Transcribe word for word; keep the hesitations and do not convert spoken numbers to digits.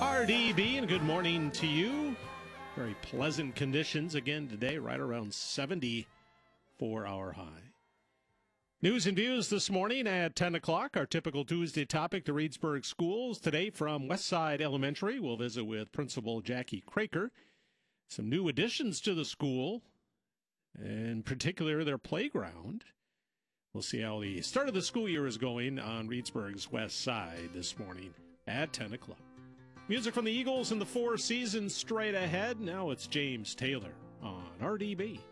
R D B, and good morning to you. Very pleasant conditions again today, right around seventy for our high. News and views this morning at ten o'clock. Our typical Tuesday topic, the Reedsburg schools. Today from Westside Elementary, we'll visit with Principal Jackie Craker. Some new additions to the school, in particular their playground. We'll see how the start of the school year is going on Reedsburg's West Side this morning at ten o'clock. Music from the Eagles and the Four Seasons straight ahead. Now it's James Taylor on R D B.